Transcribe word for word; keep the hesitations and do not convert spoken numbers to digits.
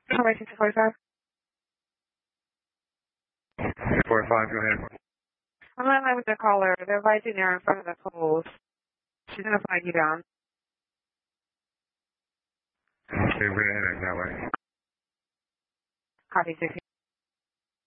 Information two forty-five. two forty-five, go ahead. I'm on line with the caller. They're advising there in front of the poles. She's going to flag you down. Okay, we're going to head that way. Copy six.